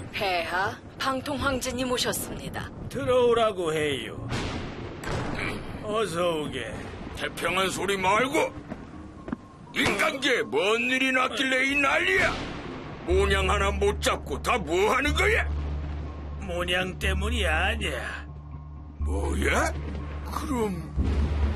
폐하, 방통 황제님 오셨습니다. 들어오라고 해요. 어서 오게. 태평한 소리 말고 인간계에 뭔 일이 났길래 이 난리야? 모냥 하나 못 잡고 다 뭐 하는 거야? 모냥 때문이 아니야. 뭐야? 그럼